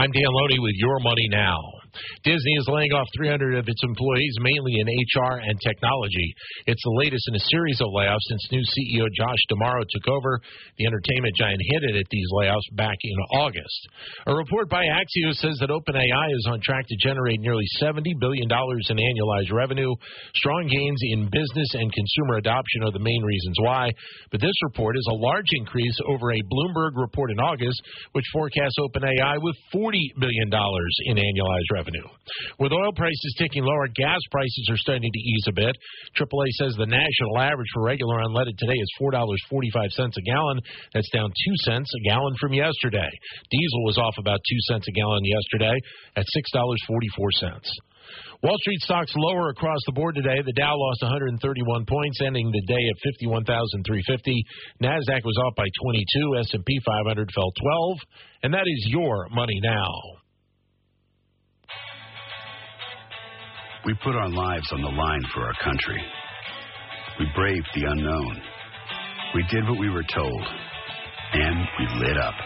I'm Dan Loney with Your Money Now. Disney is laying off 300 of its employees, mainly in HR and technology. It's the latest in a series of layoffs since new CEO Josh D'Amaro took over. The entertainment giant hinted at these layoffs back in August. A report by Axios says that OpenAI is on track to generate nearly $70 billion in annualized revenue. Strong gains in business and consumer adoption are the main reasons why. But this report is a large increase over a Bloomberg report in August, which forecasts OpenAI with $40 billion in annualized revenue. With oil prices ticking lower, gas prices are starting to ease a bit. AAA says the national average for regular unleaded today is $4.45 a gallon. That's down 2 cents a gallon from yesterday. Diesel was off about 2 cents a gallon yesterday at $6.44. Wall Street stocks lower across the board today. The Dow lost 131 points, ending the day at 51,350. NASDAQ was off by 22. S&P 500 fell 12. And that is Your Money Now. We put our lives on the line for our country. We braved the unknown. We did what we were told. And we lit up.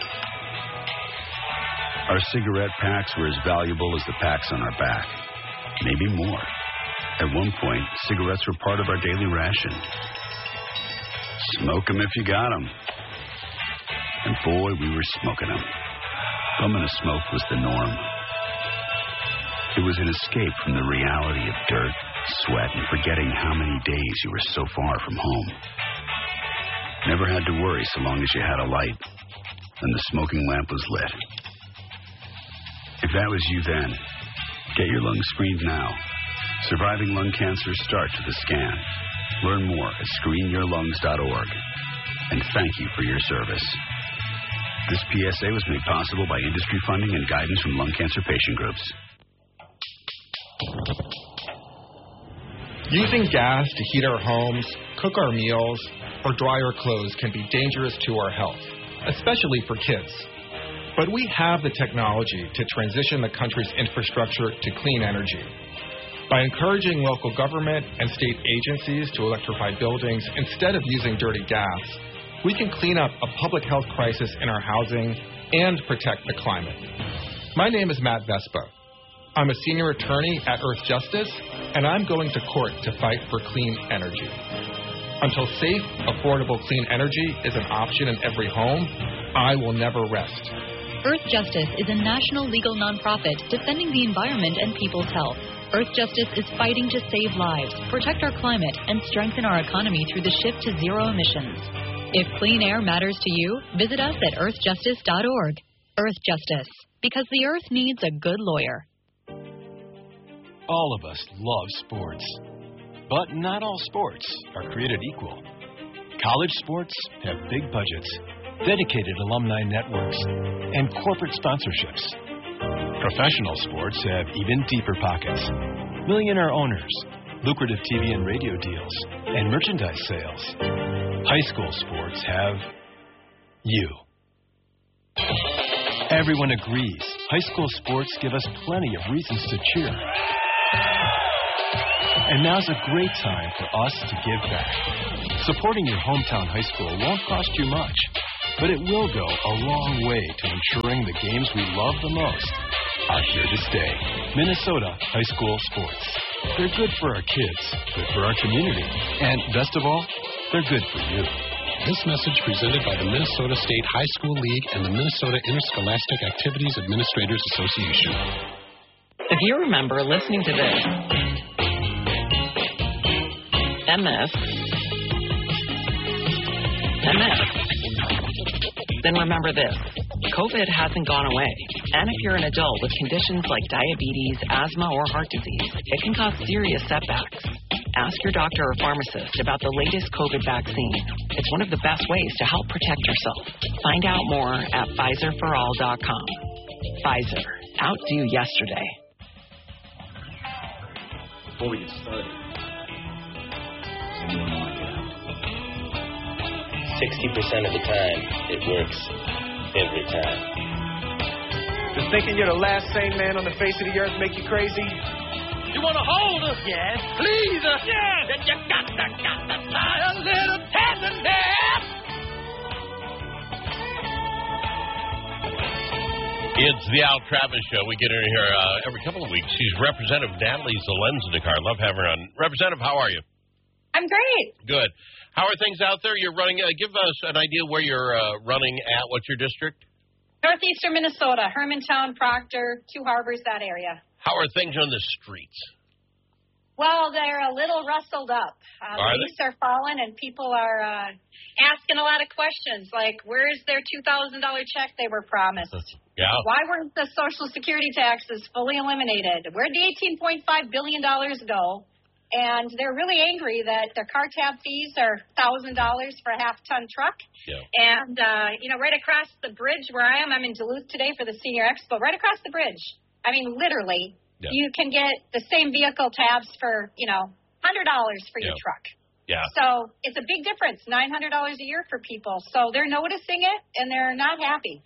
Our cigarette packs were as valuable as the packs on our back. Maybe more. At one point, cigarettes were part of our daily ration. Smoke 'em if you got 'em. And boy, we were smoking 'em. Bumming a smoke was the norm. It was an escape from the reality of dirt, sweat, and forgetting how many days you were so far from home. Never had to worry so long as you had a light and the smoking lamp was lit. If that was you then, get your lungs screened now. Surviving lung cancer starts with a scan. Learn more at screenyourlungs.org. And thank you for your service. This PSA was made possible by industry funding and guidance from lung cancer patient groups. Using gas to heat our homes, cook our meals, or dry our clothes can be dangerous to our health, especially for kids. But we have the technology to transition the country's infrastructure to clean energy. By encouraging local government and state agencies to electrify buildings instead of using dirty gas, we can clean up a public health crisis in our housing and protect the climate. My name is Matt Vespa. I'm a senior attorney at Earth Justice, and I'm going to court to fight for clean energy. Until safe, affordable clean energy is an option in every home, I will never rest. Earth Justice is a national legal nonprofit defending the environment and people's health. Earth Justice is fighting to save lives, protect our climate, and strengthen our economy through the shift to zero emissions. If clean air matters to you, visit us at earthjustice.org. Earth Justice, because the earth needs a good lawyer. All of us love sports, but not all sports are created equal. College sports have big budgets, dedicated alumni networks, and corporate sponsorships. Professional sports have even deeper pockets, millionaire owners, lucrative TV and radio deals, and merchandise sales. High school sports have you. Everyone agrees high school sports give us plenty of reasons to cheer. And now's a great time for us to give back. Supporting your hometown high school won't cost you much, but it will go a long way to ensuring the games we love the most are here to stay. Minnesota high school sports. They're good for our kids, good for our community, and best of all, they're good for you. This message presented by the Minnesota State High School League and the Minnesota Interscholastic Activities Administrators Association. If you remember listening to this, MS, then remember this. COVID hasn't gone away. And if you're an adult with conditions like diabetes, asthma, or heart disease, it can cause serious setbacks. Ask your doctor or pharmacist about the latest COVID vaccine. It's one of the best ways to help protect yourself. Find out more at PfizerForAll.com. Pfizer. Outdo yesterday. Before we get started, 60% of the time, it works every time. Does thinking you're the last sane man on the face of the earth make you crazy? You want to hold us? Yes. Please us? Yes. Then you got a little tenderness. It's the Al Travis Show. We get her here every couple of weeks. She's Representative Natalie Zelensnikar. I love having her on. Representative, how are you? I'm great. Good. How are things out there? You're running. Give us an idea where you're running at. What's your district? Northeastern Minnesota, Hermantown, Proctor, Two Harbors, that area. How are things on the streets? Well, they're a little rustled up. The leaves are falling, and people are asking a lot of questions, like, where's their $2,000 check they were promised? Yeah. Why weren't the Social Security taxes fully eliminated? Where'd the $18.5 billion go? And they're really angry that their car tab fees are $1,000 for a half-ton truck. Yeah. And, right across the bridge where I am, I'm in Duluth today for the Senior Expo, right across the bridge. I mean, literally. Yeah. You can get the same vehicle tabs for, $100 for your truck. Yeah. So it's a big difference, $900 a year for people. So they're noticing it, and they're not happy.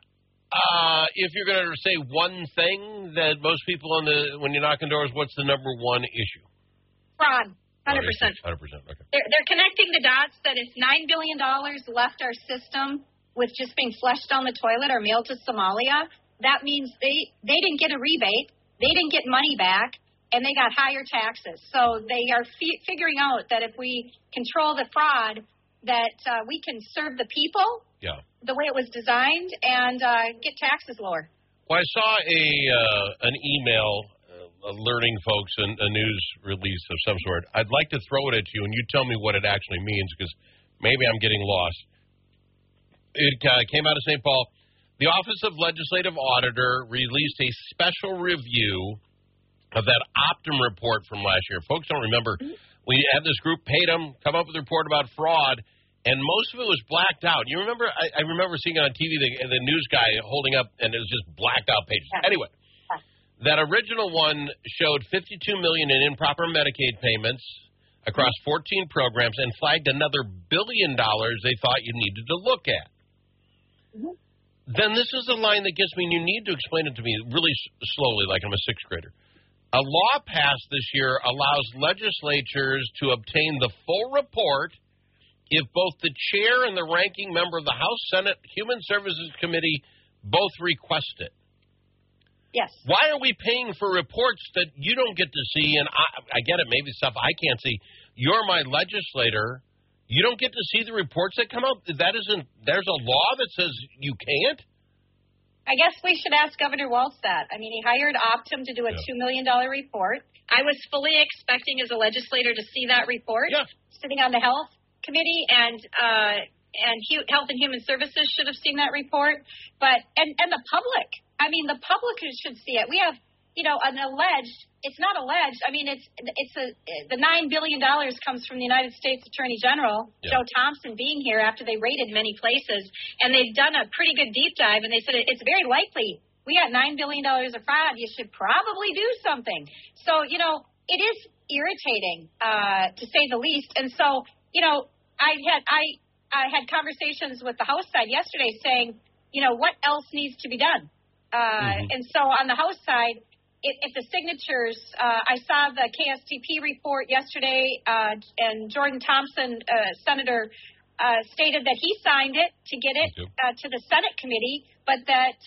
If you're going to say one thing that most people when you knock on doors, what's the number one issue? Fraud, 100%. 100%, okay. They're connecting the dots that if $9 billion left our system with just being flushed down the toilet or mailed to Somalia, that means they didn't get a rebate. They didn't get money back, and they got higher taxes. So they are figuring out that if we control the fraud, that we can serve the people the way it was designed and get taxes lower. Well, I saw an email alerting folks a news release of some sort. I'd like to throw it at you, and you tell me what it actually means, because maybe I'm getting lost. It came out of St. Paul. The Office of Legislative Auditor released a special review of that Optum report from last year. Folks don't remember. We had this group, paid them, come up with a report about fraud, and most of it was blacked out. You remember? I remember seeing on TV the news guy holding up, and it was just blacked out pages. Anyway, that original one showed $52 million in improper Medicaid payments across 14 programs and flagged another $1 billion they thought you needed to look at. Then this is the line that gets me, and you need to explain it to me really slowly, like I'm a sixth grader. A law passed this year allows legislatures to obtain the full report if both the chair and the ranking member of the House Senate Human Services Committee both request it. Yes. Why are we paying for reports that you don't get to see? And I get it, maybe stuff I can't see. You're my legislator. You don't get to see the reports that come out? There's a law that says you can't? I guess we should ask Governor Walz that. I mean, he hired Optum to do a $2 million report. I was fully expecting as a legislator to see that report. Sitting on the Health Committee, and Health and Human Services should have seen that report. But and the public. I mean, the public should see it. We have, an alleged. It's not alleged. I mean, the $9 billion comes from the United States Attorney General, Joe Thompson, being here after they raided many places, and they've done a pretty good deep dive, and they said it's very likely we got $9 billion of fraud. You should probably do something. So, it is irritating, to say the least. And so, I had conversations with the House side yesterday saying, what else needs to be done? And so on the House side, if the signatures, I saw the KSTP report yesterday, and Jordan Thompson, Senator, stated that he signed it to get it to the Senate committee, but that